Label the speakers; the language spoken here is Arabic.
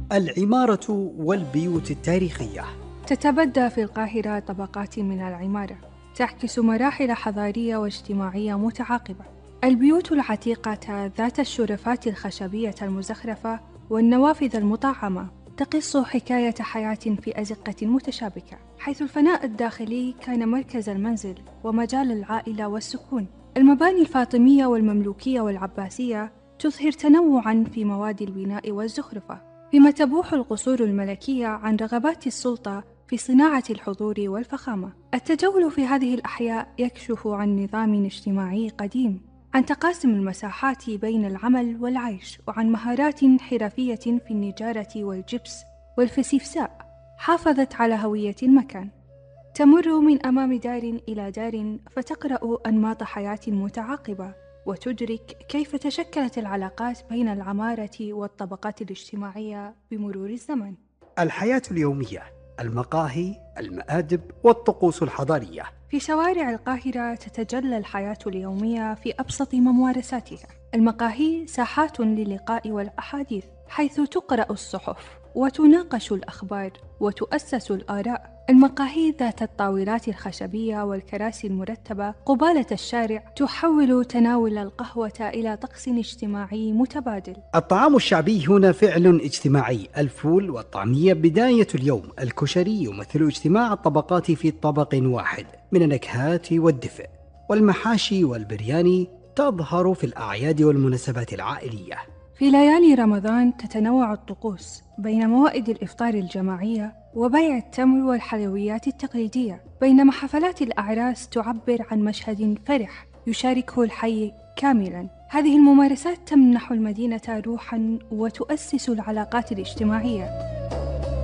Speaker 1: العمارة والبيوت التاريخية.
Speaker 2: تتبدى في القاهرة طبقات من العمارة تعكس مراحل حضارية واجتماعية متعاقبة. البيوت العتيقة ذات الشرفات الخشبية المزخرفة والنوافذ المطعمة تقص حكاية حياة في أزقة متشابكة، حيث الفناء الداخلي كان مركز المنزل ومجال العائلة والسكون. المباني الفاطمية والمملوكية والعباسية تظهر تنوعاً في مواد البناء والزخرفة، فيما تبوح القصور الملكية عن رغبات السلطة في صناعة الحضور والفخامة. التجول في هذه الأحياء يكشف عن نظام اجتماعي قديم، عن تقاسم المساحات بين العمل والعيش، وعن مهارات حرفية في النجارة والجبس والفسيفساء حافظت على هوية المكان. تمر من أمام دار إلى دار فتقرأ أنماط حياة متعاقبة، وتدرك كيف تشكلت العلاقات بين العمارة والطبقات الاجتماعية بمرور الزمن.
Speaker 1: الحياة اليومية، المقاهي، المآدب والطقوس الحضارية.
Speaker 2: في شوارع القاهرة تتجلى الحياة اليومية في أبسط ممارساتها. المقاهي ساحات للقاء والأحاديث، حيث تقرأ الصحف وتناقش الأخبار وتؤسس الآراء. المقاهي ذات الطاولات الخشبية والكراسي المرتبة قبالة الشارع تحول تناول القهوة إلى طقس اجتماعي متبادل.
Speaker 1: الطعام الشعبي هنا فعل اجتماعي، الفول والطعمية بداية اليوم، الكشري يمثل اجتماع الطبقات في طبق واحد من النكهات والدفء، والمحاشي والبرياني تظهر في الأعياد والمناسبات العائلية.
Speaker 2: في ليالي رمضان تتنوع الطقوس بين موائد الإفطار الجماعية وبيع التمر والحلويات التقليدية، بينما حفلات الأعراس تعبر عن مشهد فرح يشاركه الحي كاملاً. هذه الممارسات تمنح المدينة روحاً وتؤسس العلاقات الاجتماعية.